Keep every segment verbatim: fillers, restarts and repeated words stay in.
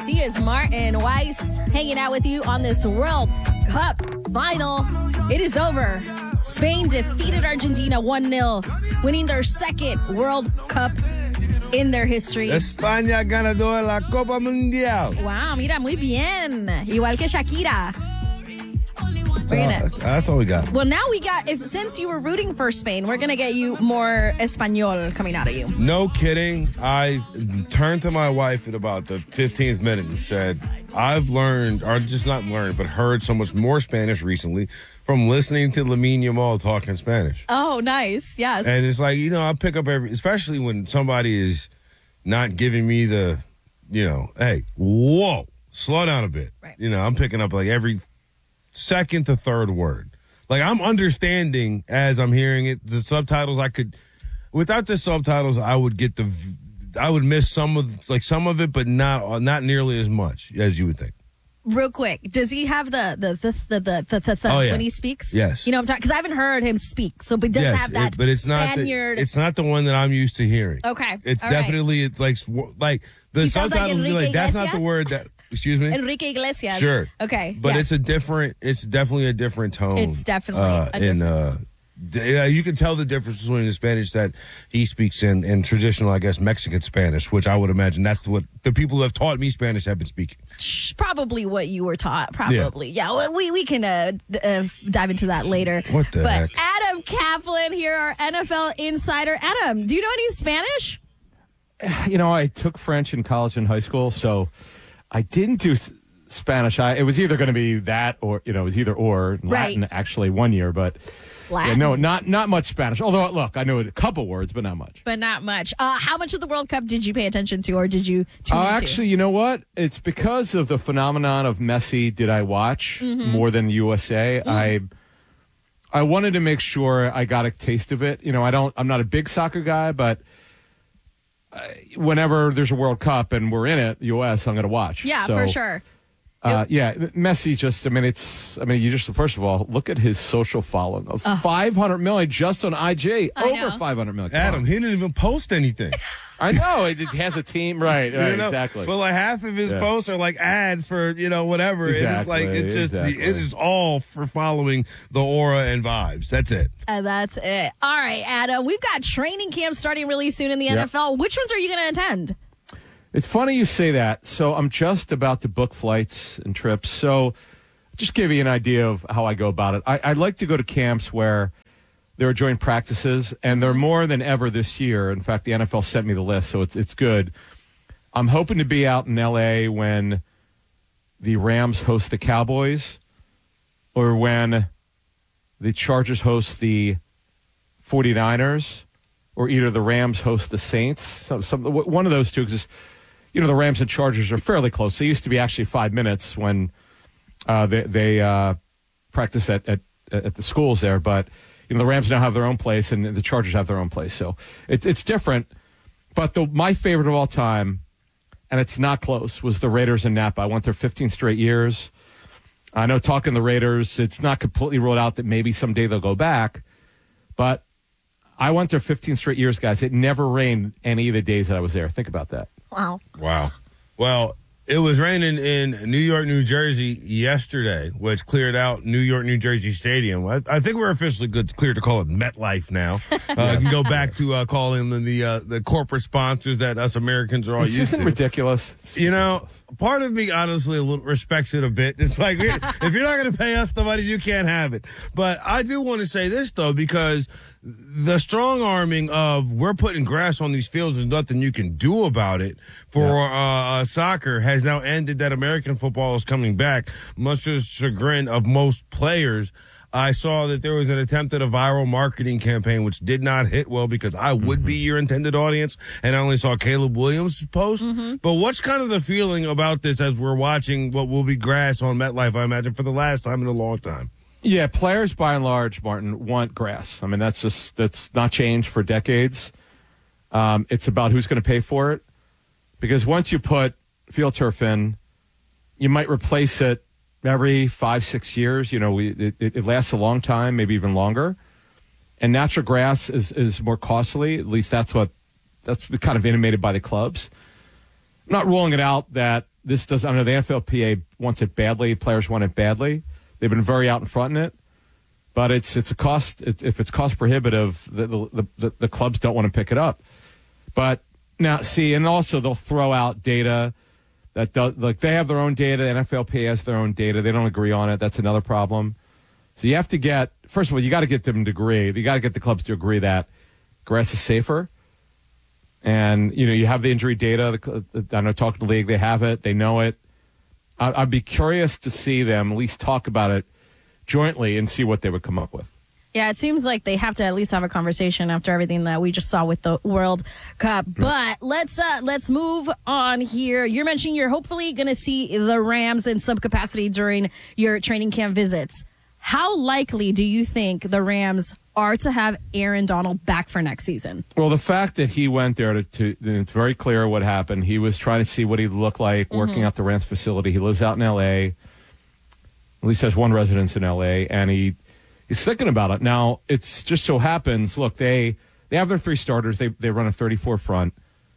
He is Martin Weiss hanging out with you on this World Cup final. It is over. Spain defeated Argentina one nil, winning their second World Cup in their history. España ganadora de la Copa Mundial. Wow, mira, muy bien. Igual que Shakira. That's, all, gonna, that's, that's all we got. Well, now we got, if since you were rooting for Spain, we're going to get you more Espanol coming out of you. No kidding. I turned to my wife at about the fifteenth minute and said, I've learned, or just not learned, but heard so much more Spanish recently from listening to Lamine Yamal talking Spanish. Oh, nice. Yes. And it's like, you know, I pick up every, especially when somebody is not giving me the, you know, hey, whoa, slow down a bit. Right. You know, I'm picking up like every second to third word. Like I'm understanding as I'm hearing it. The subtitles I could, without the subtitles, I would get the, I would miss some of like some of it, but not not nearly as much as you would think. Real quick, does he have the the the the the, the, the, the oh, yeah. when he speaks? Yes. You know what I'm talking, because I haven't heard him speak, so but he does yes, have that. It, but it's Spaniard. not the, it's not the one that I'm used to hearing. Okay, it's all definitely right. It's like like the he subtitles like be like that's Iglesias? not the word that. Excuse me? Enrique Iglesias. Sure. Okay. But yes. it's a different, it's definitely a different tone. It's definitely uh, a different in, uh, d- uh, you can tell the difference between the Spanish that he speaks in and traditional, I guess, Mexican Spanish, which I would imagine that's what the people who have taught me Spanish have been speaking. Probably what you were taught. Probably. Yeah, yeah we, we can uh, d- uh, dive into that later. What the but heck? Adam Kaplan here, our N F L insider. Adam, do you know any Spanish? You know, I took French in college and high school, so I didn't do Spanish. I, it was either going to be that or, you know, it was either or. Latin right. actually one year, but Latin. Yeah, no, not not much Spanish. Although, look, I know a couple words, but not much. But not much. Uh, how much of the World Cup did you pay attention to, or did you tune uh, into? Actually, you know what? It's because of the phenomenon of Messi did I watch mm-hmm. more than U S A. Mm. I I wanted to make sure I got a taste of it. You know, I don't. I'm not a big soccer guy, but whenever there's a World Cup and we're in it, U S, I'm going to watch. Yeah, so, for sure. Uh, yeah, Messi just, I mean, it's, I mean, you just, first of all, look at his social following of uh, five hundred million just on I G. I over know. five hundred million. Come Adam, on. he didn't even post anything. I know. It, it has a team. Right, right, you know? exactly. But like half of his yeah. posts are like ads for, you know, whatever. Exactly, it is like, it's just, exactly. it is all for following the aura and vibes. That's it. And that's it. All right, Adam, we've got training camps starting really soon in the yep. N F L. Which ones are you going to attend? It's funny you say that. So I'm just about to book flights and trips. So just give you an idea of how I go about it. I, I like to go to camps where there are joint practices, and they're more than ever this year. In fact, the N F L sent me the list, so it's it's good. I'm hoping to be out in L A when the Rams host the Cowboys, or when the Chargers host the 49ers, or either the Rams host the Saints. So, some, one of those two, because you know the Rams and Chargers are fairly close. They used to be actually five minutes when uh, they, they uh, practice at, at at the schools there, but you know the Rams now have their own place and the Chargers have their own place. So it's it's different. But the my favorite of all time, and it's not close, was the Raiders in Napa. I went there fifteen straight years. I know talking the Raiders, it's not completely ruled out that maybe someday they'll go back, but I went there fifteen straight years, guys. It never rained any of the days that I was there. Think about that. Wow. Wow. Well, it was raining in New York, New Jersey yesterday, which cleared out New York, New Jersey Stadium. I, I think we're officially good, clear to call it MetLife now. Uh, yeah. You can go back to uh, calling them the uh, the corporate sponsors that us Americans are all it's used to. ridiculous. It's you ridiculous. know, part of me honestly a little respects it a bit. It's like, if you're not going to pay us the money, you can't have it. But I do want to say this, though, because the strong arming of we're putting grass on these fields and nothing you can do about it for yeah. uh, soccer has now ended. That American football is coming back, much to the chagrin of most players. I saw that there was an attempt at a viral marketing campaign which did not hit well because I would mm-hmm. be your intended audience, and I only saw Caleb Williams' post. Mm-hmm. But what's kind of the feeling about this as we're watching what will be grass on MetLife, I imagine, for the last time in a long time? Yeah, players by and large, Martin, want grass. I mean, that's just that's not changed for decades. Um, it's about who's going to pay for it. Because once you put field turf in, you might replace it every five, six years. You know, we, it, it lasts a long time, maybe even longer. And natural grass is, is more costly. At least that's what that's kind of intimated by the clubs. I'm not ruling it out that this does, I know the N F L P A wants it badly. Players want it badly. They've been very out in front in it. But it's it's a cost. It, if it's cost prohibitive, the the, the the clubs don't want to pick it up. But now, see, and also they'll throw out data that does, like they have their own data. The N F L P A has their own data. They don't agree on it. That's another problem. So you have to get, first of all, you got to get them to agree. You got to get the clubs to agree that grass is safer. And you know, you have the injury data. I know, talking to the league, they have it. They know it. I, I'd be curious to see them at least talk about it jointly and see what they would come up with. Yeah, it seems like they have to at least have a conversation after everything that we just saw with the World Cup. But let's uh, let's move on here. You're mentioning you're hopefully going to see the Rams in some capacity during your training camp visits. How likely do you think the Rams are to have Aaron Donald back for next season? Well, the fact that he went there, to, to it's very clear what happened. He was trying to see what he'd look like working mm-hmm. at the Rams facility. He lives out in L A, at least has one residence in L A, and he he's thinking about it. Now, it's just so happens, look, they they have their three starters. They they run a thirty-four front.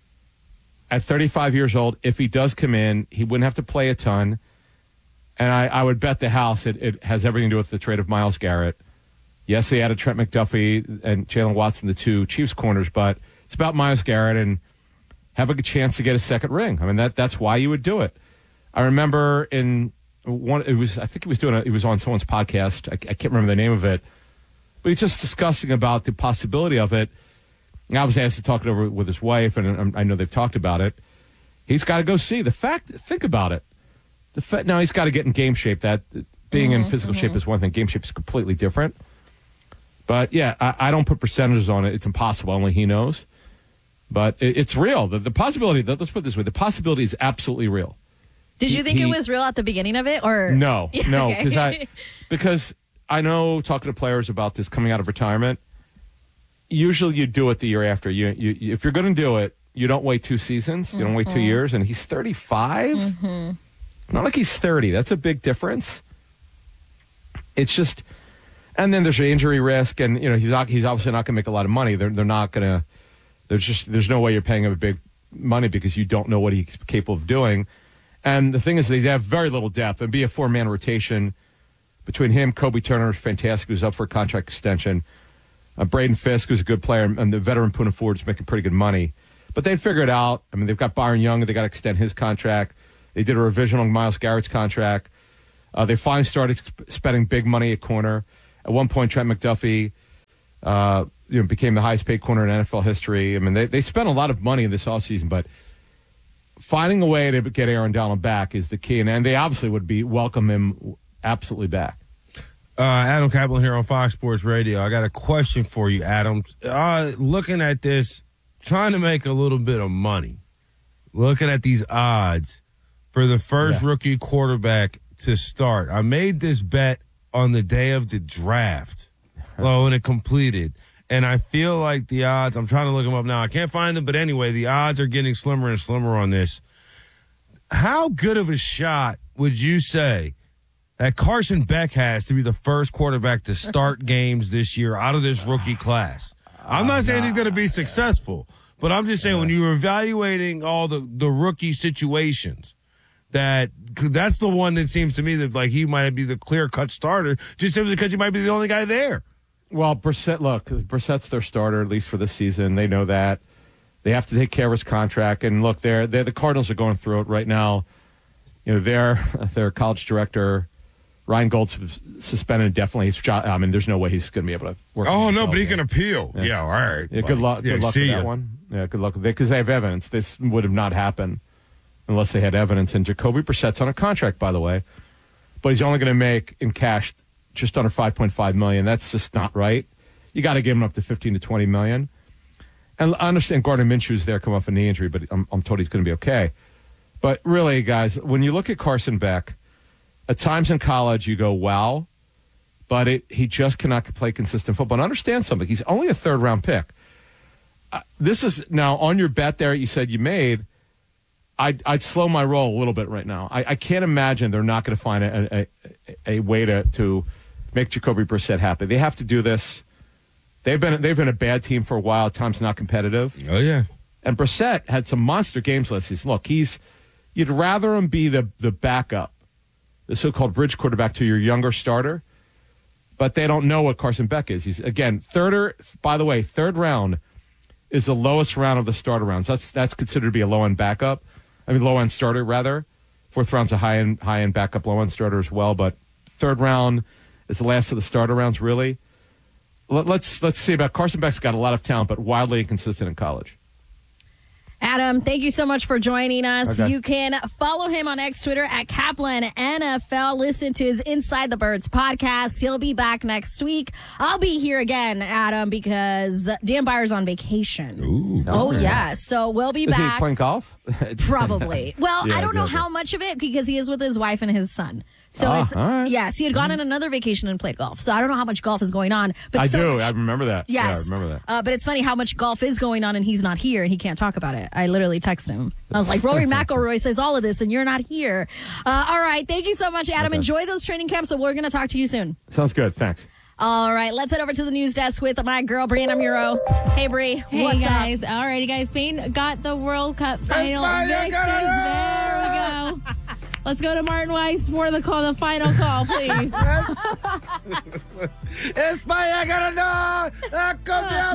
At thirty-five years old, if he does come in, he wouldn't have to play a ton. And I, I would bet the house it, it has everything to do with the trade of Myles Garrett. Yes, they added Trent McDuffie and Jalen Watson, the two Chiefs corners, but it's about Myles Garrett and having a chance to get a second ring. I mean, that that's why you would do it. I remember in one, it was I think he was doing a, he was on someone's podcast. I, I can't remember the name of it, but he's just discussing about the possibility of it. And obviously, he has to talk it over with his wife, and I know they've talked about it. He's got to go see the fact. Think about it. The fa- now he's got to get in game shape. That being mm-hmm, in physical mm-hmm. shape is one thing. Game shape is completely different. But yeah, I, I don't put percentages on it. It's impossible. Only he knows. But it, it's real. The, the possibility. The, let's put it this way: the possibility is absolutely real. Did he, you think he, it was real at the beginning of it, or no? Yeah, no, okay. because I because I know talking to players about this coming out of retirement. Usually, you do it the year after. You, you if you're going to do it, you don't wait two seasons. You don't mm-hmm. wait two years. And he's thirty-five. Mm-hmm. Not like he's thirty. That's a big difference. It's just, and then there's the injury risk, and you know he's not, he's obviously not going to make a lot of money. They're they're not going to. There's just there's no way you're paying him a big money because you don't know what he's capable of doing. And the thing is, they have very little depth. It'd be a four man rotation between him, Kobe Turner, who's fantastic, who's up for a contract extension, uh, Braden Fisk, who's a good player, and the veteran Poona Ford is making pretty good money. But they'd figure it out. I mean, they've got Byron Young, they got to extend his contract. They did a revision on Myles Garrett's contract. Uh, they finally started sp- spending big money at corner. At one point, Trent McDuffie uh, you know, became the highest paid corner in N F L history. I mean, they, they spent a lot of money in this offseason, but finding a way to get Aaron Donald back is the key. And, and they obviously would be welcome him absolutely back. Uh, Adam Kaplan here on Fox Sports Radio. I got a question for you, Adam. Uh, looking at this, trying to make a little bit of money, looking at these odds for the first yeah. rookie quarterback to start. I made this bet on the day of the draft, well, when it completed, and I feel like the odds, I'm trying to look them up now. I can't find them, but anyway, the odds are getting slimmer and slimmer on this. How good of a shot would you say that Carson Beck has to be the first quarterback to start games this year out of this rookie class? I'm not saying he's going to be successful, but I'm just saying when you're evaluating all the, the rookie situations, that that's the one that seems to me that like he might be the clear-cut starter just simply because he might be the only guy there. Well, Brissett, look, Brissett's their starter, at least for this season. They know that. They have to take care of his contract. And look, they're, they're, the Cardinals are going through it right now. You know, their, their college director, Ryan Gold's suspended indefinitely. He's, I mean, there's no way he's going to be able to work. Oh, no, but he can appeal. Yeah, yeah all right. Yeah, good luck, yeah, good luck with ya. that one. Yeah, good luck with it, because they have evidence. This would have not happened unless they had evidence. And Jacoby Brissett's on a contract, by the way, but he's only going to make in cash just under five point five million dollars. That's just not right. You got to give him up to fifteen to twenty million dollars. And I understand Gardner Minshew's there, come off a knee injury, but I'm, I'm told he's going to be okay. But really, guys, when you look at Carson Beck, at times in college you go, wow, but it, he just cannot play consistent football. And understand something. He's only a third-round pick. Uh, this is, now, on your bet there you said you made, I'd, I'd slow my roll a little bit right now. I, I can't imagine they're not going to find a, a, a way to, to make Jacoby Brissett happy. They have to do this. They've been they've been a bad team for a while. At times not competitive. Oh yeah. And Brissett had some monster games last season. Look, he's you'd rather him be the, the backup, the so-called bridge quarterback to your younger starter, but they don't know what Carson Beck is. He's, again, third, or, by the way, third round is the lowest round of the starter rounds. That's that's considered to be a low-end backup. I mean, low-end starter, rather. Fourth round's a high-end high-end backup, low-end starter as well, but third round is the last of the starter rounds, really. Let, let's let's see about Carson Beck's got a lot of talent, but wildly inconsistent in college. Adam, thank you so much for joining us. Okay. You can follow him on X Twitter at Kaplan N F L. Listen to his Inside the Birds podcast. He'll be back next week. I'll be here again, Adam, because Dan Byer's on vacation. Ooh, oh, yeah. So we'll be is back. he playing golf? Probably. Well, Yeah, I don't know okay. how much of it because he is with his wife and his son. So Ah, it's, all right. yes, he had gone on another vacation and played golf. So I don't know how much golf is going on. But I so do. much- I remember that. Yes. Yeah, I remember that. Uh, but it's funny how much golf is going on and he's not here and he can't talk about it. I literally texted him. I was like, Rory McIlroy says all of this and you're not here. Uh, all right. Thank you so much, Adam. Okay. Enjoy those training camps. So we're going to talk to you soon. Sounds good. Thanks. All right. Let's head over to the news desk with my girl, Brianna Muro. Hey, Bri. Hey what's guys, up? all righty guys, Spain got the World Cup final España victors. ganó! There we go. Let's go to Martin Weiss for the call, the final call, please. España ganó la Copa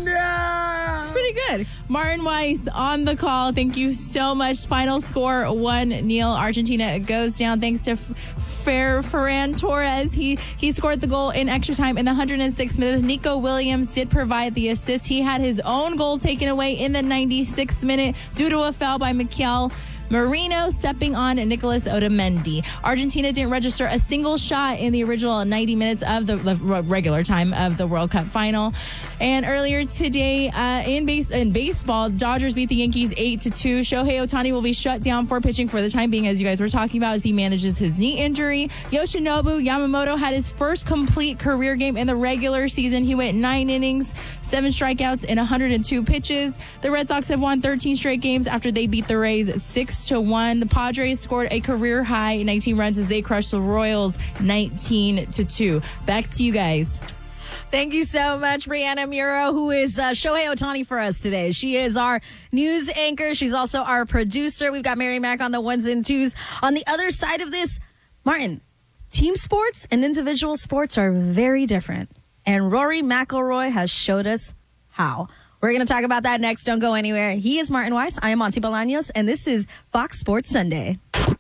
Mundial. Pretty good. Martin Weiss on the call. Thank you so much. Final score one nil. Argentina goes down thanks to Fer Ferran Torres. He he scored the goal in extra time in the one hundred sixth minute. Nico Williams did provide the assist. He had his own goal taken away in the ninety-sixth minute due to a foul by Mikel Merino stepping on Nicolas Otamendi. Argentina didn't register a single shot in the original ninety minutes of the, the regular time of the World Cup final. And earlier today, uh, in base in baseball, Dodgers beat the Yankees eight to two. Shohei Ohtani will be shut down for pitching for the time being, as you guys were talking about, as he manages his knee injury. Yoshinobu Yamamoto had his first complete career game in the regular season. He went nine innings, seven strikeouts, and one hundred two pitches. The Red Sox have won thirteen straight games after they beat the Rays six to one. The Padres scored a career high nineteen runs as they crushed the Royals nineteen to two. Back to you guys. Thank you so much, Brianna Muro, who is uh, Shohei Ohtani for us today. She is our news anchor. She's also our producer. We've got Mary Mack on the ones and twos. On the other side of this, Martin, team sports and individual sports are very different. And Rory McIlroy has showed us how. We're going to talk about that next. Don't go anywhere. He is Martin Weiss. I am Monty Bolaños, and this is Fox Sports Sunday.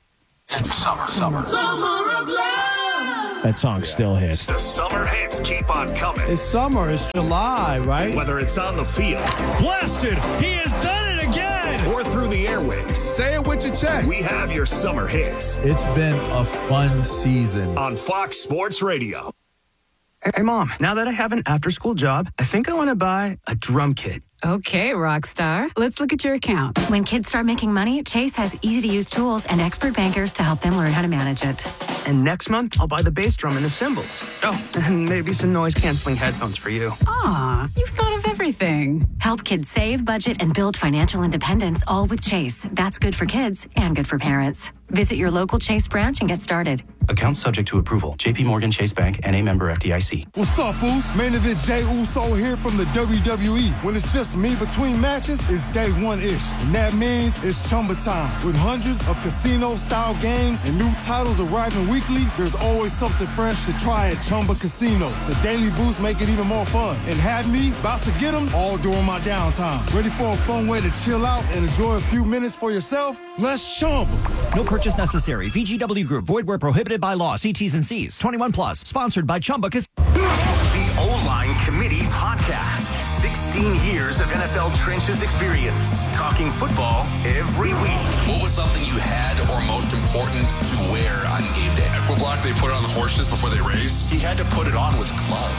Summer, summer. Summer of love. That song still hits. The summer hits keep on coming. It's summer. It's July, right? Whether it's on the field Blasted. He has done it again. or through the airwaves, Say it with your chest. we have your summer hits It's been a fun season. on Fox Sports Radio. Hey, Mom, now that I have an after-school job, I think I want to buy a drum kit. Okay, Rockstar. Let's look at your account. When kids start making money, Chase has easy-to-use tools and expert bankers to help them learn how to manage it. And next month, I'll buy the bass drum and the cymbals. Oh, and maybe some noise-canceling headphones for you. Aw, you've thought of everything. Help kids save, budget, and build financial independence, all with Chase. That's good for kids and good for parents. Visit your local Chase branch and get started. Account subject to approval. J P Morgan Chase Bank and a member F D I C. What's up, fools? Main event Jey Uso here from the W W E. When it's just me between matches, it's day one-ish. And that means it's Chumba time. With hundreds of casino-style games and new titles arriving weekly, there's always something fresh to try at Chumba Casino. The daily boosts make it even more fun. And have me about to get them all during my downtime. Ready for a fun way to chill out and enjoy a few minutes for yourself? Let's Chumba. No purchase necessary. V G W Group. Void where prohibited by law. See T's and C's. twenty-one plus. Sponsored by Chumba Casino. The O-Line Committee Podcast. sixteen years of N F L trenches experience. Talking football every week. What was something you had or most important to wear on game day? What block they put on the horses before they race? He had to put it on with gloves.